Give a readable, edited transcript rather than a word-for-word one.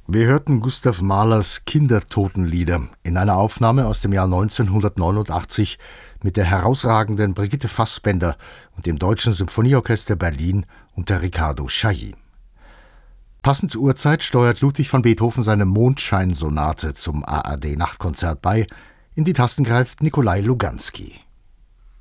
Wir hörten Gustav Mahlers Kindertotenlieder in einer Aufnahme aus dem Jahr 1989 mit der herausragenden Brigitte Fassbaender und dem Deutschen Symphonieorchester Berlin unter Riccardo Chailly. Passend zur Uhrzeit steuert Ludwig van Beethoven seine Mondscheinsonate zum ARD-Nachtkonzert bei. In die Tasten greift Nikolai Luganski.